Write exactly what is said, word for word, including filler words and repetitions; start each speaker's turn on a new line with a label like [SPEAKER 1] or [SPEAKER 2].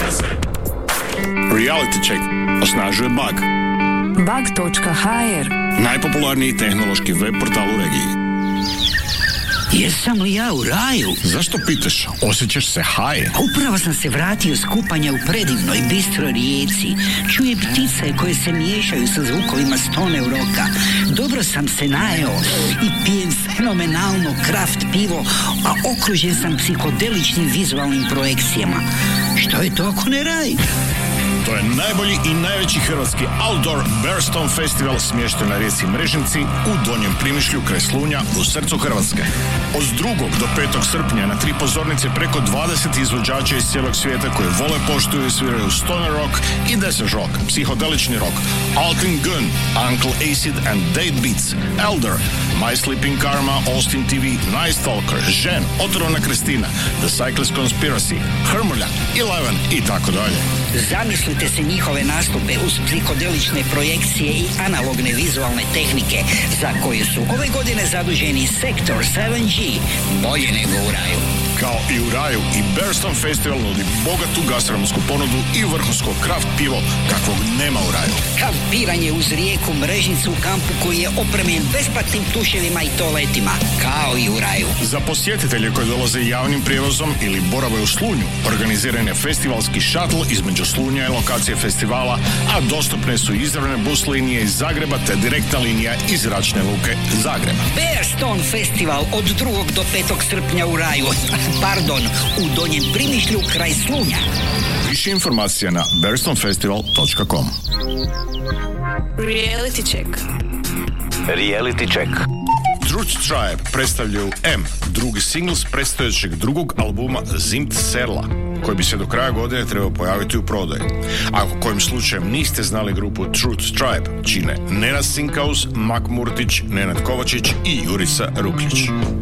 [SPEAKER 1] Reality Check osnažuje Bug.
[SPEAKER 2] Bug točka ha er,
[SPEAKER 1] najpopularniji tehnološki web portal u regiji.
[SPEAKER 3] Jesam li ja u raju?
[SPEAKER 1] Zašto pitaš? Osjećaš se haje?
[SPEAKER 3] Upravo sam se vratio s kupanja u predivnoj bistroj rijeci. Čujem ptice koje se miješaju sa zvukovima Stone Rocka. Dobro sam se najeo i pijem fenomenalno kraft pivo, a okružen sam psihodeličnim vizualnim projekcijama. Što je to ako ne raj?
[SPEAKER 1] To je najbolji i najveći hrvatski outdoor Bearstone Festival smješten na rijeci Mrežnici u Donjem Primišlju kraj Slunja u srcu Hrvatske. Od drugog do petog srpnja na tri pozornice preko dvadeset izvođača iz cijelog svijeta koji vole, poštuju i sviraju stoner rock i desert rock, psihodelični rock, Altin Gun, Uncle Acid and Date Beats, Elder, My Sleeping Karma, Austin ti vi, Night Stalker, Žen, Otrovna Kristina, The Cyclist Conspiracy, Hermulja, Eleven i tako dalje.
[SPEAKER 3] Zamislite se njihove nastupe uz psihodelične projekcije i analogne vizualne tehnike za koje su ove godine zaduženi Sektor sedam G. Bolje nego u raju.
[SPEAKER 1] Kao i u raju, i Bearstone Festival nudi bogatu gastronomsku ponudu i vrhunsko kraft pivo kakvog nema u raju.
[SPEAKER 3] Kampiranje uz rijeku Mrežnicu u kampu koji je opremljen besplatnim tuševima i toaletima. Kao i u raju.
[SPEAKER 1] Za posjetitelje koji dolaze javnim prijevozom ili borave u Slunju, organiziran je festivalski šatl između Slunja i lokacije festivala, a dostupne su izravne bus linije iz Zagreba te direktna linija iz Zračne luke Zagreba.
[SPEAKER 3] Bearstone Festival od drugog do petog srpnja u raju. Pardon, u Donjem Primišlju kraj Slunja.
[SPEAKER 1] Više informacija na bearston festival točka com.
[SPEAKER 2] Reality Check.
[SPEAKER 4] Reality Check.
[SPEAKER 1] Truth Tribe predstavljaju M, drugi singl s predstojećeg drugog albuma Zimt Serla, koji bi se do kraja godine trebao pojaviti u prodaji. Ako kojim slučajem niste znali grupu Truth Tribe, čine Nenad Sinkaus, Mak Murtić, Nenad Kovačić i Jurica Rukljić.